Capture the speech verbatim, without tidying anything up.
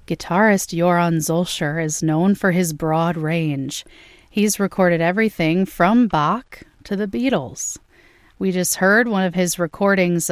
Guitarist Joran Zolcher is known for his broad range. He's recorded everything from Bach to the Beatles. We just heard one of his recordings